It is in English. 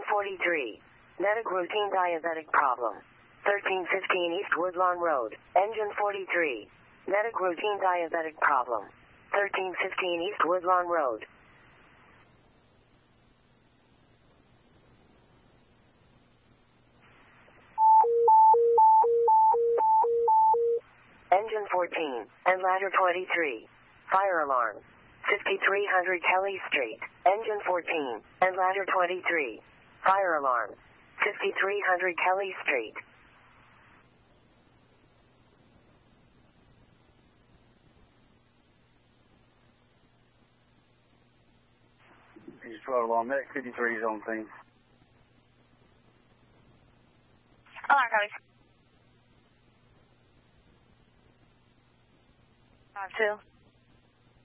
Engine 43. Medic routine diabetic problem. 1315 East Woodlawn Road. Engine 43. Medic routine diabetic problem. 1315 East Woodlawn Road. Engine 14 and ladder 23. Fire alarm. 5300 Kelly Street. Engine 14 and ladder 23. Fire alarm. 5300 Kelly Street. He's 12 alarm. Medic 53 is on thing. Alarm copy. 5-2.